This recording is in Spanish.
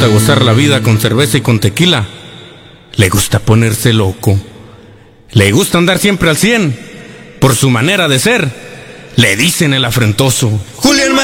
gusta gozar la vida con cerveza y con tequila. Le gusta ponerse loco. Le gusta andar siempre al 100. Por su manera de ser, le dicen el afrentoso. Julián